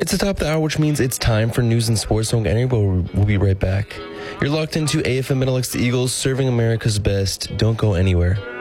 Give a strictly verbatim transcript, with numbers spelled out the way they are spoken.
It's the top of the hour, which means it's time for news and sports. Don't get anywhere. We'll be right back. You're locked into A F M Middle X, the Eagles, serving America's best. Don't go anywhere.